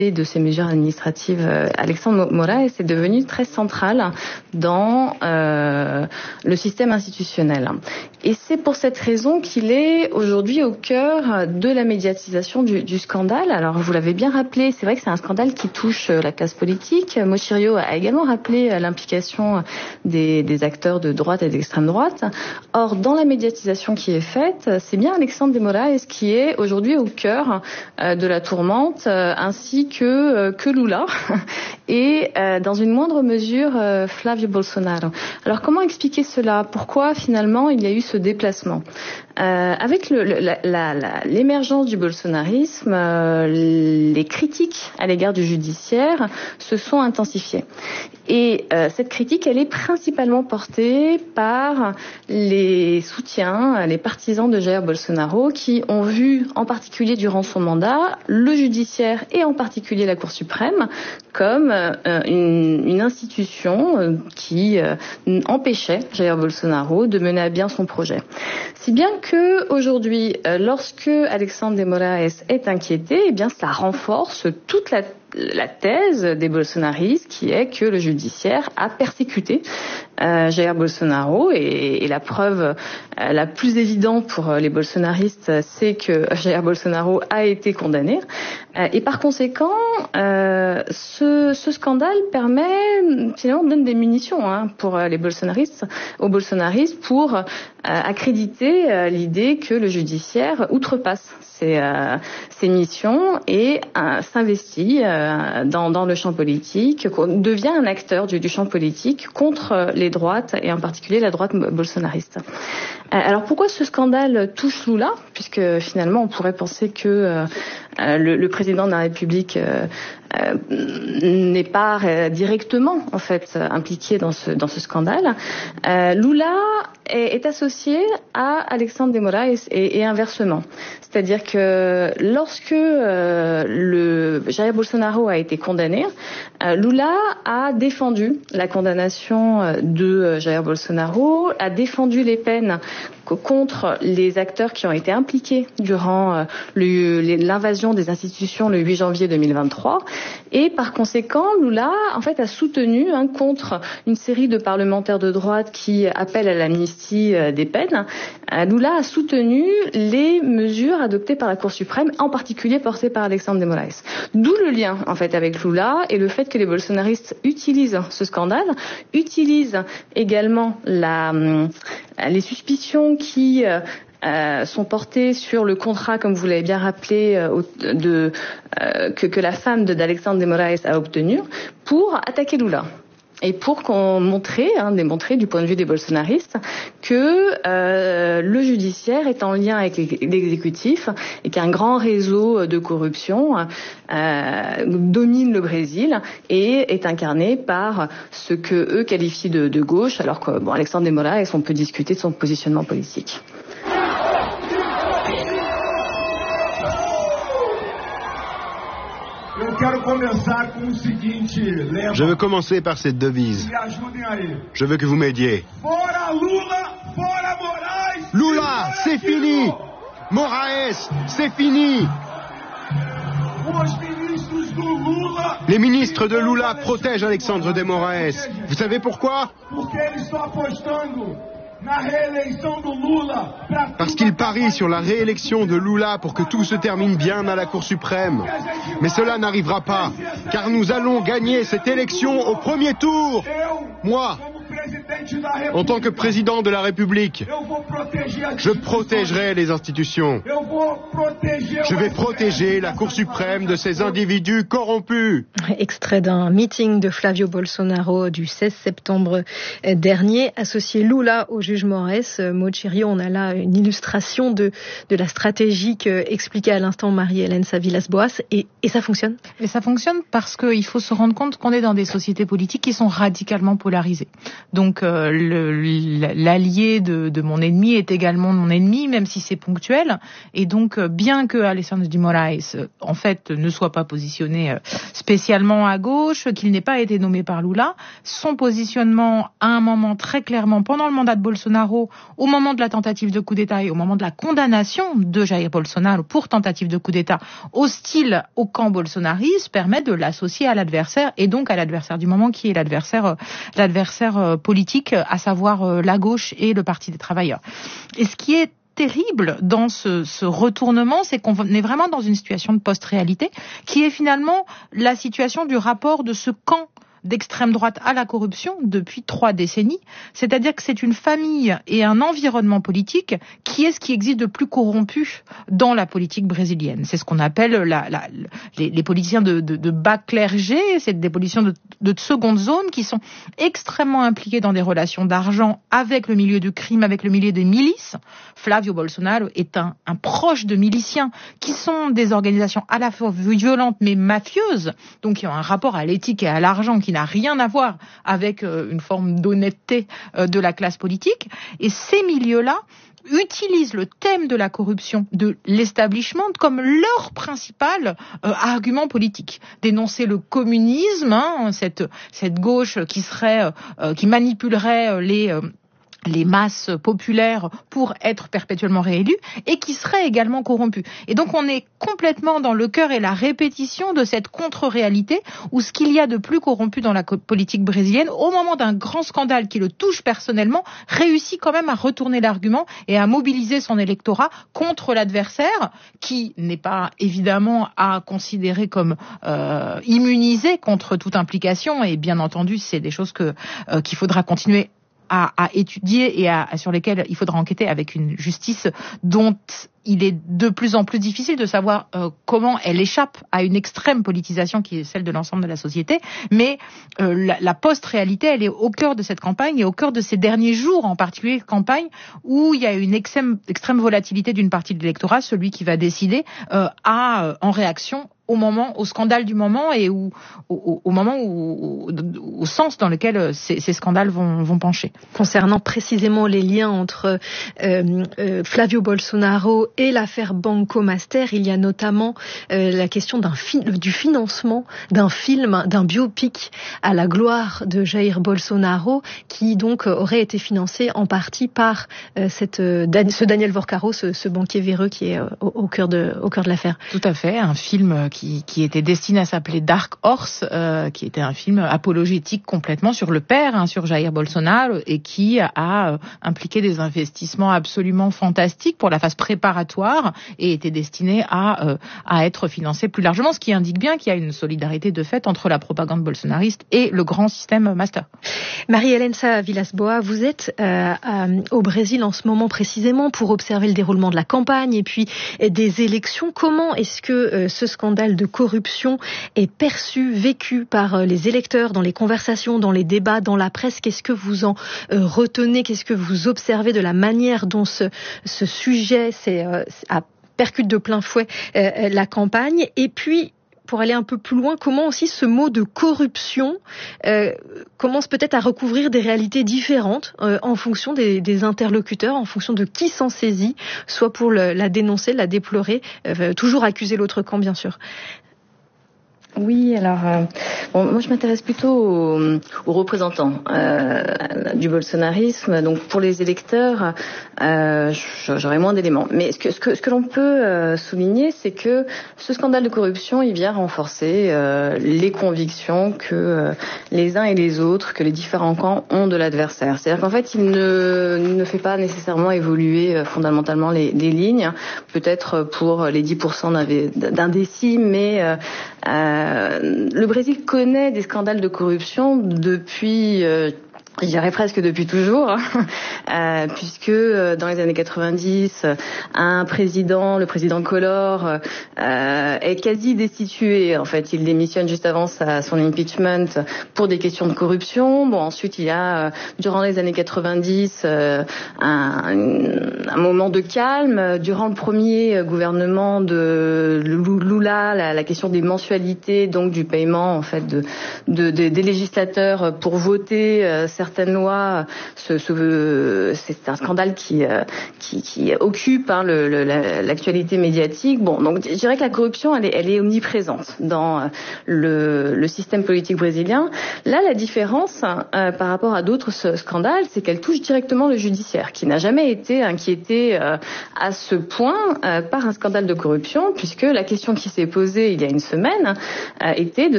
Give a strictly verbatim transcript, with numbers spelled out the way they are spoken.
de ces mesures administratives, Alexandre Moraes est devenu très central dans euh, le système institutionnel. Et c'est pour cette raison qu'il est aujourd'hui au cœur de la médiatisation du, du scandale. Alors, vous l'avez bien rappelé, c'est vrai que c'est un scandale qui touche la classe politique. Mochirio a également rappelé l'implication des, des acteurs de droite et d'extrême droite. Or, dans la médiatisation qui est faite, c'est bien Alexandre de Moraes qui est aujourd'hui au cœur euh, de la tourmente, euh, ainsi que, euh, que Lula et euh, dans une moindre mesure euh, Flávio Bolsonaro. Alors, comment expliquer cela ? Pourquoi finalement il y a eu ce déplacement ? Euh, avec le, le, la, la, la, l'émergence du bolsonarisme, euh, les critiques à l'égard du judiciaire se sont intensifiées. Et euh, cette critique, elle est principalement portée par les soutiens, les partisans de Jair Bolsonaro, qui ont vu, en particulier durant son mandat, le judiciaire et en particulier la Cour suprême comme euh, une, une institution euh, qui euh, empêchait Jair Bolsonaro de mener à bien son projet. Si bien que aujourd'hui, euh, lorsque Alexandre de Moraes est inquiété, eh bien cela renforce toute la la thèse des bolsonaristes qui est que le judiciaire a persécuté euh, Jair Bolsonaro et, et la preuve euh, la plus évidente pour les bolsonaristes, c'est que Jair Bolsonaro a été condamné euh, et par conséquent euh, ce, ce scandale permet finalement donne des munitions hein, pour les bolsonaristes aux bolsonaristes pour euh, accréditer euh, l'idée que le judiciaire outrepasse ses, euh, ses missions et euh, s'investit euh, Dans, dans le champ politique, devient un acteur du, du champ politique contre les droites et en particulier la droite bolsonariste. Alors pourquoi ce scandale touche Lula ? Puisque finalement on pourrait penser que euh, le, le président de la République euh, euh, n'est pas euh, directement en fait impliqué dans ce dans ce scandale. Euh, Lula est, est associé à Alexandre de Moraes et, et inversement. C'est-à-dire que lorsque euh, le Jair Bolsonaro a été condamné, euh, Lula a défendu la condamnation de Jair Bolsonaro, a défendu les peines contre les acteurs qui ont été impliqués durant euh, le, l'invasion des institutions le huit janvier deux mille vingt-trois. Et par conséquent, Lula en fait a soutenu hein, contre une série de parlementaires de droite qui appellent à l'amnistie euh, des peines. Euh, Lula a soutenu les mesures adoptées par la Cour suprême, en particulier portées par Alexandre de Moraes. D'où le lien en fait avec Lula et le fait que les bolsonaristes utilisent ce scandale, utilisent également la, les suspicions qui euh, Euh, sont portés sur le contrat, comme vous l'avez bien rappelé, euh, de, euh, que, que la femme de, d'Alexandre de Moraes a obtenu pour attaquer Lula. Et pour qu'on montrait, hein, démontrer du point de vue des bolsonaristes que euh, le judiciaire est en lien avec l'exécutif et qu'un grand réseau de corruption euh, domine le Brésil et est incarné par ce que eux qualifient de, de gauche, alors que bon, Alexandre de Moraes, on peut discuter de son positionnement politique. Je veux commencer par cette devise. Je veux que vous m'aidiez. Lula, c'est fini. Moraes, c'est fini. Les ministres de Lula protègent Alexandre de Moraes. Vous savez pourquoi ? Parce qu'il parie sur la réélection de Lula pour que tout se termine bien à la Cour suprême. Mais cela n'arrivera pas, car nous allons gagner cette élection au premier tour. Moi, en tant que président de la République, je protégerai les institutions. Je vais protéger la Cour suprême de ces individus corrompus. Extrait d'un meeting de Flávio Bolsonaro du seize septembre dernier, associé Lula au juge Moraes. Mochirio, on a là une illustration de, de la stratégie qu'expliquait à l'instant Marie-Hélène Savilas-Boas. Et, et ça fonctionne ? Et ça fonctionne parce qu'il faut se rendre compte qu'on est dans des sociétés politiques qui sont radicalement polarisées. Donc, euh, euh, le, l'allié de, de mon ennemi est également mon ennemi, même si c'est ponctuel. Et donc, euh, bien que Alexandre de Moraes, euh, en fait, ne soit pas positionné euh, spécialement à gauche, qu'il n'ait pas été nommé par Lula, son positionnement à un moment très clairement, pendant le mandat de Bolsonaro, au moment de la tentative de coup d'État et au moment de la condamnation de Jair Bolsonaro pour tentative de coup d'État hostile au camp bolsonariste, permet de l'associer à l'adversaire et donc à l'adversaire du moment qui est l'adversaire, euh, l'adversaire euh, politique, à savoir euh, la gauche et le Parti des travailleurs. Et ce qui est terrible dans ce, ce retournement, c'est qu'on est vraiment dans une situation de post-réalité qui est finalement la situation du rapport de ce camp d'extrême droite à la corruption depuis trois décennies. C'est-à-dire que c'est une famille et un environnement politique qui est ce qui existe de plus corrompu dans la politique brésilienne. C'est ce qu'on appelle la, la, les, les politiciens de, de, de bas clergé, c'est des politiciens de, de seconde zone qui sont extrêmement impliqués dans des relations d'argent avec le milieu du crime, avec le milieu des milices. Flavio Bolsonaro est un, un proche de miliciens qui sont des organisations à la fois violentes mais mafieuses, donc qui ont un rapport à l'éthique et à l'argent qui n'a rien à voir avec euh, une forme d'honnêteté euh, de la classe politique. Et ces milieux-là utilisent le thème de la corruption de l'establishment comme leur principal euh, argument politique. Dénoncer le communisme, hein, cette, cette gauche qui serait, euh, qui manipulerait les... Euh, les masses populaires pour être perpétuellement réélus et qui seraient également corrompus. Et donc on est complètement dans le cœur et la répétition de cette contre-réalité où ce qu'il y a de plus corrompu dans la politique brésilienne, au moment d'un grand scandale qui le touche personnellement, réussit quand même à retourner l'argument et à mobiliser son électorat contre l'adversaire qui n'est pas évidemment à considérer comme euh, immunisé contre toute implication et bien entendu c'est des choses que euh, qu'il faudra continuer À, à étudier et à, sur lesquels il faudra enquêter avec une justice dont il est de plus en plus difficile de savoir euh, comment elle échappe à une extrême politisation qui est celle de l'ensemble de la société. Mais euh, la, la post-réalité, elle est au cœur de cette campagne et au cœur de ces derniers jours, en particulier campagne où il y a une extrême, extrême volatilité d'une partie de l'électorat, celui qui va décider euh, à, euh, en réaction au moment, au scandale du moment et où, au, au moment où, au, au sens dans lequel ces, ces scandales vont, vont pencher. Concernant précisément les liens entre euh, euh, Flavio Bolsonaro et l'affaire Banco Master, il y a notamment euh, la question d'un fi- du financement d'un film, d'un biopic à la gloire de Jair Bolsonaro, qui donc aurait été financé en partie par euh, cette, euh, ce Daniel Vorcaro, ce, ce banquier véreux qui est euh, au, au cœur de, au cœur de l'affaire. Tout à fait, un film qui Qui, qui était destiné à s'appeler Dark Horse, euh, qui était un film apologétique complètement sur le père, hein, sur Jair Bolsonaro, et qui a euh, impliqué des investissements absolument fantastiques pour la phase préparatoire et était destiné à, euh, à être financé plus largement, ce qui indique bien qu'il y a une solidarité de fait entre la propagande bolsonariste et le grand système master. Marie-Hélène Villas-Boas, vous êtes euh, euh, au Brésil en ce moment précisément pour observer le déroulement de la campagne et puis euh, des élections. Comment est-ce que euh, ce scandale de corruption est perçu, vécu par les électeurs dans les conversations, dans les débats, dans la presse? Qu'est-ce que vous en euh, retenez? Qu'est-ce que vous observez de la manière dont ce, ce sujet c'est, euh, a percute de plein fouet euh, la campagne? Et puis, pour aller un peu plus loin, comment aussi ce mot de corruption euh, commence peut-être à recouvrir des réalités différentes euh, en fonction des, des interlocuteurs, en fonction de qui s'en saisit, soit pour le, la dénoncer, la déplorer, euh, toujours accuser l'autre camp, bien sûr. Oui, alors euh, bon, moi je m'intéresse plutôt aux, aux représentants euh, du bolsonarisme. Donc pour les électeurs, euh, j'aurais moins d'éléments. Mais ce que ce que, ce que l'on peut euh, souligner, c'est que ce scandale de corruption, il vient renforcer euh, les convictions que euh, les uns et les autres, que les différents camps ont de l'adversaire. C'est-à-dire qu'en fait, il ne ne fait pas nécessairement évoluer euh, fondamentalement les, les lignes. Peut-être pour les dix pour cent d'indécis, mais euh, Euh, le Brésil connaît des scandales de corruption depuis, euh, je dirais presque depuis toujours, euh, puisque euh, dans les années quatre-vingt-dix, un président, le président Collor, euh, est quasi destitué. En fait, il démissionne juste avant sa, son impeachment pour des questions de corruption. Bon, ensuite, il y a, euh, durant les années quatre-vingt-dix, euh, un, un moment de calme. Durant le premier gouvernement de Lula, la, la question des mensualités, donc du paiement en fait de, de, de des législateurs pour voter euh, certaines lois, ce, ce, c'est un scandale qui, qui, qui occupe hein, le, le, l'actualité médiatique. Bon, donc je dirais que la corruption, elle est, elle est omniprésente dans le, le système politique brésilien. Là, la différence euh, par rapport à d'autres scandales, c'est qu'elle touche directement le judiciaire, qui n'a jamais été inquiété euh, à ce point euh, par un scandale de corruption, puisque la question qui s'est posée il y a une semaine euh, était de